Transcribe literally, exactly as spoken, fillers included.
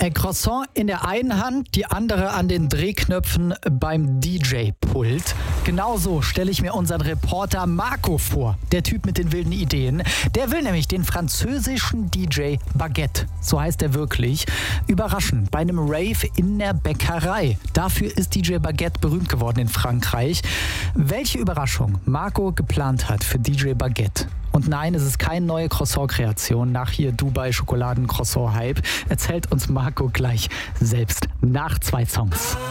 Ein Croissant in der einen Hand, die andere an den Drehknöpfen beim D J-Pult. Genauso stelle ich mir unseren Reporter Marco vor, der Typ mit den wilden Ideen. Der will nämlich den französischen D J Baguette, so heißt er wirklich, überraschen bei einem Rave in der Bäckerei. Dafür ist D J Baguette berühmt geworden in Frankreich. Welche Überraschung Marco geplant hat für D J Baguette. Und nein, es ist keine neue Croissant-Kreation nach hier Dubai-Schokoladen-Croissant-Hype. Erzählt uns Marco gleich selbst nach zwei Songs.